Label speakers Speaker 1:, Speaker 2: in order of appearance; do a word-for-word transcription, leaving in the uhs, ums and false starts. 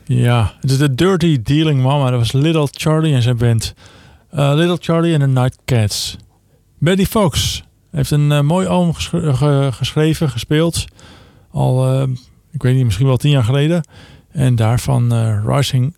Speaker 1: Ja, het is de Dirty Dealing Mama. Dat was Little Charlie en zijn band. Uh, Little Charlie en de Nightcats. Betty Fox heeft een uh, mooi album ges- ge- geschreven, gespeeld. Al, uh, ik weet niet, misschien wel tien jaar geleden. En daarvan uh, Rising